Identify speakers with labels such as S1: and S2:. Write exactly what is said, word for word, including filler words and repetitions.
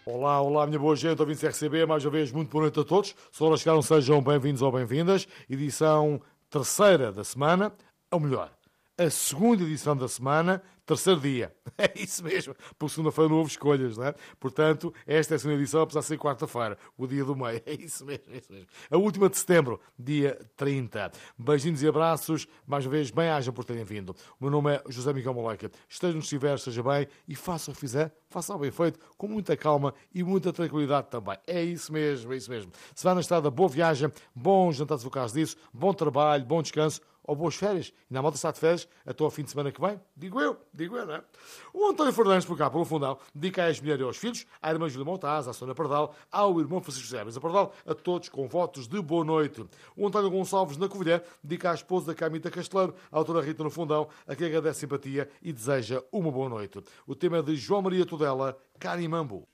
S1: Olá, olá, minha boa gente, ouvintes R C B, mais uma vez, muito boa noite a todos. Se lá chegaram, sejam bem-vindos ou bem-vindas. Edição terceira da semana, ou melhor, a segunda edição da semana, terceiro dia. É isso mesmo, porque segunda-feira não houve escolhas, não é? Portanto, esta é a segunda edição, apesar de ser quarta-feira, o dia do meio. É isso mesmo, é isso mesmo. A última de setembro, dia trinta. Beijinhos e abraços, mais uma vez, bem-ajam por terem vindo. O meu nome é José Miguel Moleca. Esteja onde estiver, esteja bem, e faça o que fizer, faça o bem feito, com muita calma e muita tranquilidade também. É isso mesmo, é isso mesmo. Se vai na estrada, boa viagem, bons jantares vocais disso, bom trabalho, bom descanso, ou boas férias. E na malta está de férias até ao fim de semana que vem. Digo eu, digo eu, não é? O António Fernandes, por cá, pelo fundão, dedica às mulheres e aos filhos, à irmã Júlia Montaz, à Sônia Pardal, ao irmão Francisco José Mendes Pardal, a todos com votos de boa noite. O António Gonçalves, na Covilhã, dedica à esposa da Camita Casteleiro, à autora Rita no Fundão, a quem agradece simpatia e deseja uma boa noite. O tema é de João Maria Tudela, Canimambo.